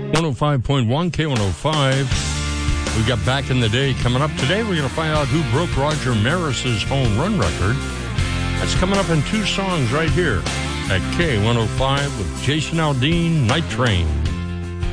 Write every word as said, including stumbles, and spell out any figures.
one oh five point one K one oh five. We got Back in the Day coming up today. We're going to find out who broke Roger Maris's home run record. That's coming up in two songs right here at K one oh five with Jason Aldean, Night Train.